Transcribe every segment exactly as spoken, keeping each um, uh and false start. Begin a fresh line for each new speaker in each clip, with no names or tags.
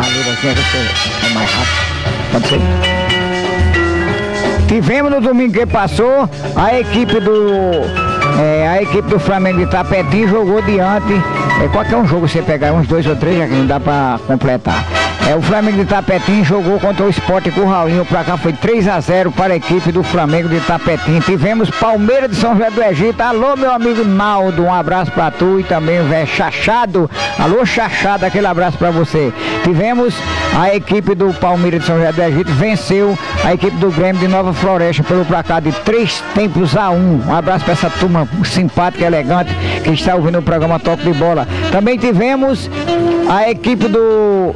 sinaleirazinha, você é mais rápido. Pode ser? Tivemos no domingo que passou a equipe do é, a equipe do Flamengo de Itapetim jogou diante, é, qualquer um jogo você pegar, uns dois ou três, já que não dá pra completar. É, o Flamengo de Itapetim jogou contra o Sport Curralinho, pra cá foi três a zero para a equipe do Flamengo de Itapetim. Tivemos Palmeiras de São José do Egito. Alô, meu amigo Naldo, um abraço pra tu e também o velho Chachado. Alô, Chachado, aquele abraço pra você. Tivemos a equipe do Palmeiras de São José do Egito, venceu a equipe do Grêmio de Nova Floresta pelo placar de três tempos a um. Um abraço pra essa turma simpática e elegante que está ouvindo o programa Toque de Bola. Também tivemos a equipe do...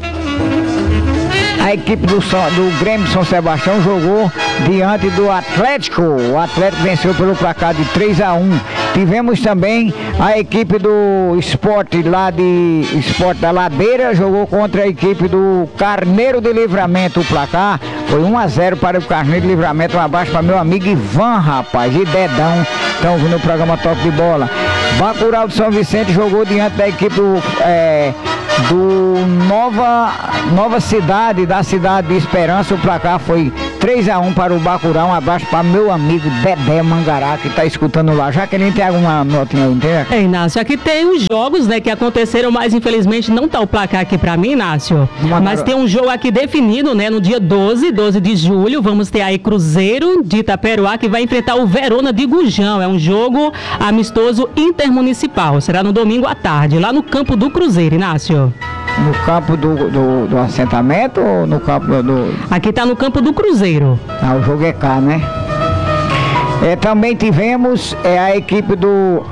A equipe do, do Grêmio de São Sebastião jogou diante do Atlético. O Atlético venceu pelo placar de três a um. Tivemos também a equipe do Sport lá de Sport da Ladeira, jogou contra a equipe do Carneiro de Livramento. O placar foi um a zero para o Carneiro de Livramento. Um abraço para meu amigo Ivan, rapaz, e Dedão, estão ouvindo o programa Toque de Bola. Bacurau de São Vicente jogou diante da equipe do... É, do Nova, Nova Cidade, da cidade de Esperança. O placar foi três a um para o Bacurau. Um abraço para meu amigo Dedé Mangará, que está escutando lá. Já que ele tem alguma notinha aí, entendeu?
É, Inácio, aqui tem os jogos, né, que aconteceram, mas infelizmente não tá o placar aqui para mim, Inácio. Uma mas gar... tem um jogo aqui definido, né, no dia doze, doze de julho. Vamos ter aí Cruzeiro de Itaperuá, que vai enfrentar o Verona de Gujão. É um jogo amistoso intermunicipal. Será no domingo à tarde, lá no campo do Cruzeiro, Inácio.
No campo do, do, do assentamento ou no campo do... do...
Aqui está no campo do Cruzeiro.
Ah, o jogo é cá, né? É, também tivemos é, a equipe do...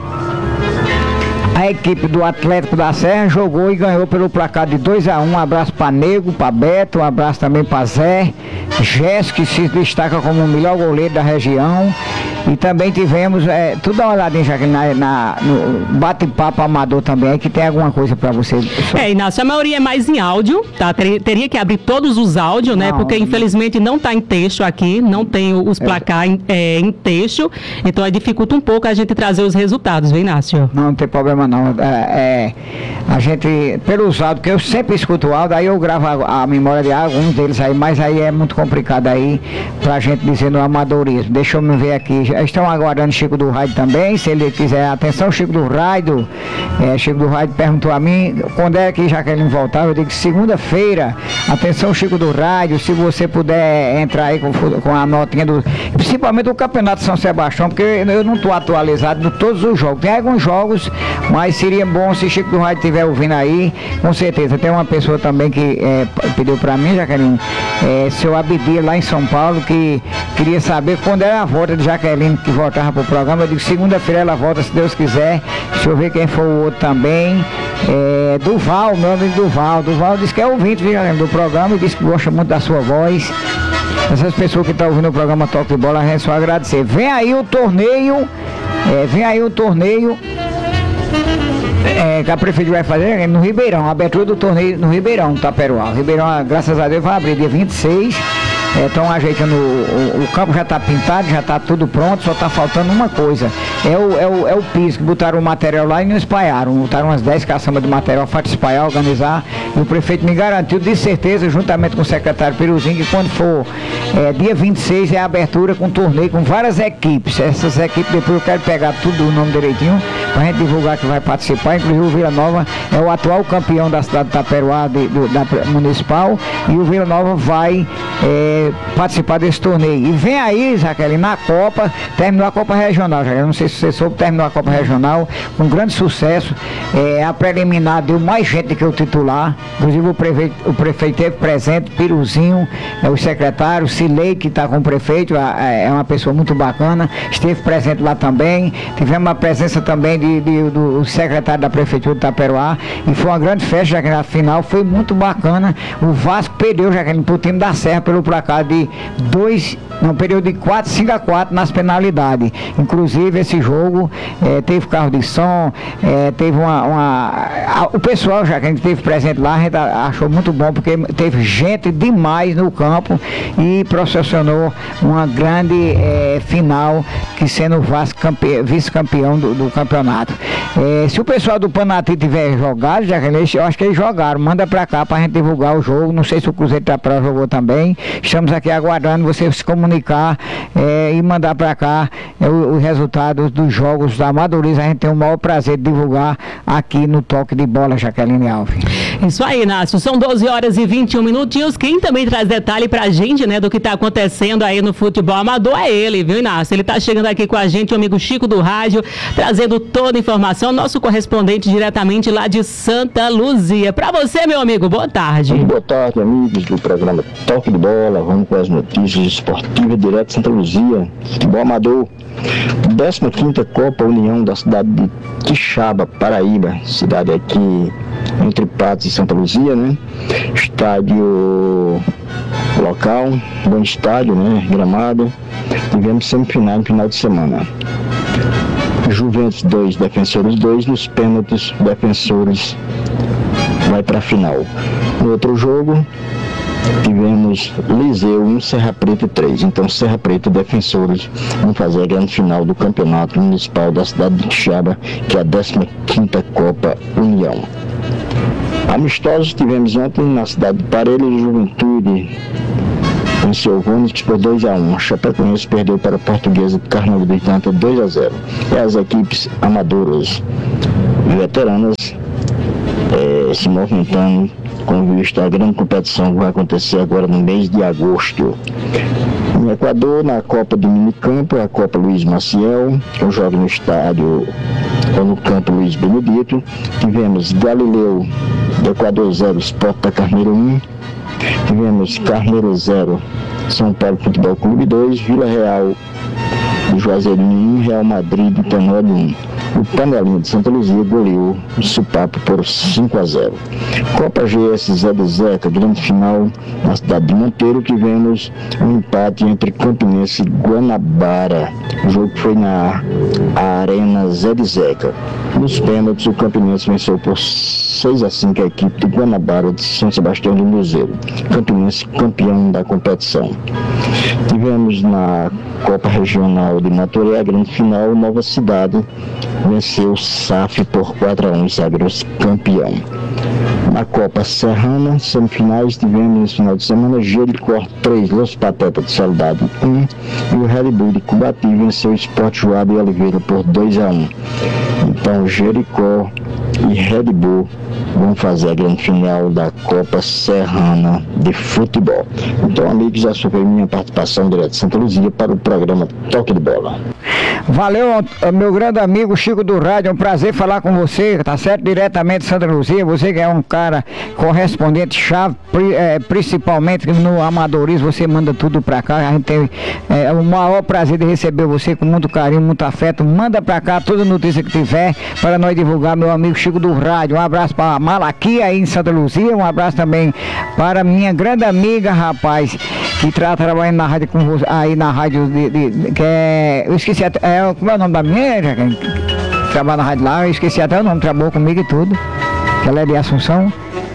A equipe do Atlético da Serra jogou e ganhou pelo placar de dois a um. Um abraço para Nego, para Beto, um abraço também para Zé, Jéssica, que se destaca como o melhor goleiro da região. E também tivemos, é, tudo dá uma olhadinha, Jaqueline, na, na, no bate-papo amador também, que tem alguma coisa para você.
É, Inácio, a maioria é mais em áudio, tá? Ter, teria que abrir todos os áudios, né? Não, porque infelizmente não tá em texto aqui, não tem os placar em, é, em texto, então aí dificulta um pouco a gente trazer os resultados, viu, Inácio?
Não, não tem problema não. É, é, a gente, pelos áudios, porque eu sempre escuto o áudio, aí eu gravo a, a memória de alguns deles aí, mas aí é muito complicado aí pra gente dizer no amadorismo. Deixa eu me ver aqui. Estão aguardando Chico do Rádio também, se ele quiser. Atenção, Chico do Rádio. É, Chico do Rádio perguntou a mim quando é que Jaqueline voltava. Eu digo segunda-feira. Atenção, Chico do Rádio, se você puder entrar aí com, com a notinha do... Principalmente do Campeonato São Sebastião, porque eu não estou atualizado de todos os jogos. Tem alguns jogos, mas seria bom se Chico do Rádio estiver ouvindo aí, com certeza. Tem uma pessoa também que é, pediu para mim, Jaqueline, é, seu Abidia lá em São Paulo, que queria saber quando era a volta de Jaqueline, que voltava pro programa. Eu digo segunda-feira ela volta, se Deus quiser. Deixa eu ver quem foi o outro também. É, Duval, meu amigo Duval. Duval disse que é ouvinte, viu, do programa, e disse que gosta muito da sua voz. Essas pessoas que estão ouvindo o programa Toque de Bola, a gente só agradecer. Vem aí o torneio, é, vem aí o torneio é, que a prefeitura vai fazer no Ribeirão, a abertura do torneio no Ribeirão, Taperoá. O Ribeirão, graças a Deus, vai abrir dia vinte e seis. Estão é, ajeitando, o, o campo já está pintado, já está tudo pronto, só está faltando uma coisa. É o, é, o, é o piso, que botaram o material lá e não espalharam. Botaram umas dez caçambas de material para espalhar, organizar. E o prefeito me garantiu, de certeza, juntamente com o secretário Peruzinho, que quando for é, dia vinte e seis é a abertura com torneio, com várias equipes. Essas equipes, depois eu quero pegar tudo o nome direitinho, para a gente divulgar que vai participar. Inclusive o Vila Nova é o atual campeão da cidade de Itaperuá, de, do, da municipal, e o Vila Nova vai... É, participar desse torneio. E vem aí, Jaqueline, na Copa, terminou a Copa Regional, Jaqueline, não sei se você soube, terminou a Copa Regional com grande sucesso. É, a preliminar deu mais gente do que o titular, inclusive o prefeito, o prefeito teve presente, Piruzinho, é, o secretário, Cilei, que está com o prefeito, a, a, é uma pessoa muito bacana, esteve presente lá também. Tivemos a presença também de, de, do secretário da Prefeitura de Itaperuá, e foi uma grande festa, Jaqueline, a final foi muito bacana. O Vasco perdeu, Jaqueline, para o time da Serra pelo placar de dois, não, período de quatro, cinco a quatro nas penalidades. Inclusive esse jogo é, teve carro de som, é, teve uma, uma a, o pessoal já que a gente teve presente lá, a gente achou muito bom, porque teve gente demais no campo e processionou uma grande é, final que sendo o Vasco campe... vice-campeão do, do campeonato. É, se o pessoal do Panati tiver jogado, já que eu acho que eles jogaram, manda pra cá pra gente divulgar o jogo. Não sei se o Cruzeiro da Praia jogou também. Estamos aqui aguardando você se comunicar é, e mandar pra cá é, os resultados dos jogos da Amadorismo. A gente tem o maior prazer de divulgar aqui no Toque de Bola, Jaqueline Alves.
Isso aí, Inácio. São doze horas e vinte e um minutinhos. Quem também traz detalhe pra gente, né, do que tá acontecendo aí no futebol amador é ele, viu, Inácio? Ele tá chegando aqui com a gente, o amigo Chico do Rádio, trazendo toda a informação, nosso correspondente diretamente lá de Santa Luzia. Pra você, meu amigo, boa tarde.
Boa tarde, amigos do programa Toque de Bola. Vamos com as notícias esportivas direto de Santa Luzia. Futebol amador. décima quinta Copa União da cidade de Quixaba, Paraíba. Cidade aqui entre Patos e Santa Luzia, né? Estádio local, bom estádio, né? Gramado. Tivemos semifinal no final de semana. Juventus dois, Defensores dois, nos pênaltis, Defensores vai para a final. No outro jogo, tivemos Liseu um, Serra Preta três. Então, Serra Preta e Defensores vão fazer a grande final do Campeonato Municipal da cidade de Quixaba, que é a décima quinta Copa União. Amistosos tivemos ontem na cidade de Parelhas, Juventude venceu o Vônix por dois a um. A Chapecoense perdeu para a Portuguesa de Carnaval do Itanta dois a zero. E as equipes amadoras e veteranas é, se movimentando com vista à grande competição que vai acontecer agora no mês de agosto. No Equador, na Copa do Minicampo, a Copa Luiz Maciel, eu jogo no estádio ou no campo Luiz Benedito. Tivemos Galileu do Equador zero, Sport da Carneiro um. Tivemos Carneiro zero, São Paulo Futebol Clube dois, Vila Real do Juazeirinho um, Real Madrid do Tenório um. O Panelinha de Santa Luzia goleou o Supapo por cinco a zero. Copa G S Zé de Zeca, grande final na cidade de Monteiro. Tivemos um empate entre Campinense e Guanabara. O jogo foi na Arena Zé de Zeca. Nos pênaltis, o Campinense venceu por seis a cinco a equipe de Guanabara de São Sebastião do Museiro. Campinense campeão da competição. Tivemos na Copa Regional de Maturé, a grande final, Nova Cidade venceu o S A F por quatro a um, sagrou-se campeão. Na Copa Serrana, semifinais, tivemos nesse final de semana Jericó três, Los Patetas de Saudade um, e o Red Bull de Cubati venceu o Sport Joab e Oliveira por dois a um. Então Jericó e Red Bull vão fazer a grande final da Copa Serrana de Futebol. Então, amigos, essa foi minha participação direto de Santa Luzia para o programa Toque de Bola.
Valeu, meu grande amigo Chico do Rádio, é um prazer falar com você, tá certo? Diretamente de Santa Luzia, você que é um cara correspondente chave, é, principalmente no amadorismo, você manda tudo pra cá, a gente tem é, o maior prazer de receber você com muito carinho, muito afeto. Manda pra cá toda notícia que tiver para nós divulgar, meu amigo Chico do Rádio. Um abraço para Malaquia aí em Santa Luzia, um abraço também para minha grande amiga, rapaz, que está trabalhando na rádio com você, aí na rádio de, de, de, que é, eu esqueci até, é, como é o nome da minha, que trabalha na rádio lá, eu esqueci até o nome, trabalhou comigo e tudo, que ela é de Assunção,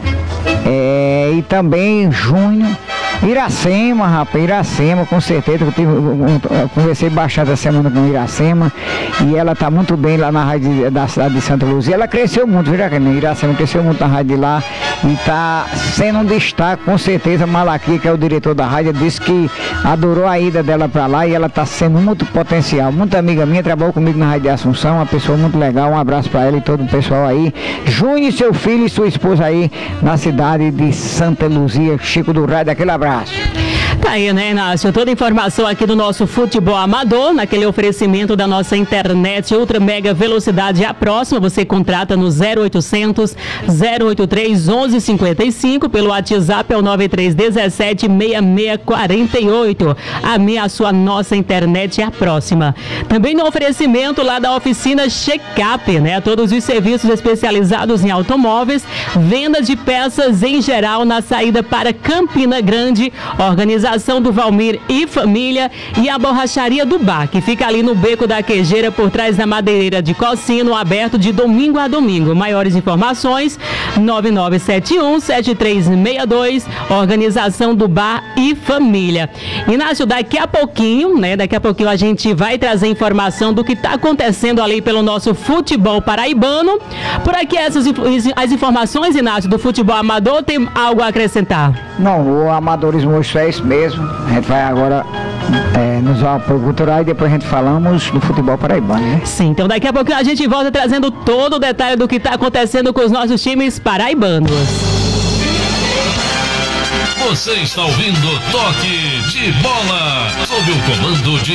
é, e também junho, Iracema, rapaz, Iracema, com certeza, eu, tive, eu conversei bastante essa semana com Iracema, e ela está muito bem lá na rádio da cidade de Santa Luzia. Ela cresceu muito, viu, Jaqueline? Iracema cresceu muito na rádio de lá, e está sendo um destaque, com certeza. Malaquia, que é o diretor da rádio, disse que adorou a ida dela para lá, e ela está sendo muito potencial, muito amiga minha, trabalhou comigo na rádio de Assunção, uma pessoa muito legal. Um abraço para ela e todo o pessoal aí. Júnior, seu filho e sua esposa aí, na cidade de Santa Luzia. Chico do Rádio, aquele abraço.
Tá aí, né, Inácio? Toda a informação aqui do nosso futebol amador, naquele oferecimento da nossa internet ultra mega velocidade. A próxima você contrata no zero oitocentos, zero oito três, onze cinquenta e cinco, pelo WhatsApp é o nove três um sete, seis seis quatro oito. A minha, a sua, nossa internet é a próxima. Também no oferecimento lá da oficina Checkup, né? Todos os serviços especializados em automóveis, venda de peças em geral na saída para Campina Grande, organização organização do Valmir e Família e a Borracharia do Bar, que fica ali no Beco da Quejeira, por trás da madeireira de Cocino, aberto de domingo a domingo. Maiores informações, nove nove sete um, sete três seis dois, organização do Bar e Família. Inácio, daqui a pouquinho, né, daqui a pouquinho a gente vai trazer informação do que está acontecendo ali pelo nosso futebol paraibano. Por aqui essas as informações, Inácio, do futebol amador, tem algo a acrescentar?
Não, o amadorismo hoje é isso mesmo. A gente vai agora é, nos apoio cultural e depois a gente falamos do futebol paraibano, né?
Sim, então daqui a pouquinho a gente volta trazendo todo o detalhe do que está acontecendo com os nossos times paraibanos.
Você está ouvindo Toque de Bola, sob o comando de